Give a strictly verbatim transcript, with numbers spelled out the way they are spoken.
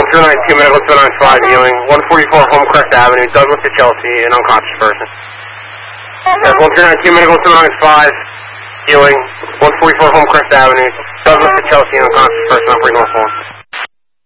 three nine two medical seven nine five Ewing, one forty-four Homecrest Avenue, Douglas to Chelsea, an unconscious person. Yes, one three nine two medical seven nine five Ewing, one forty-four Homecrest Avenue, Douglas to Chelsea, an unconscious person, operating on phone.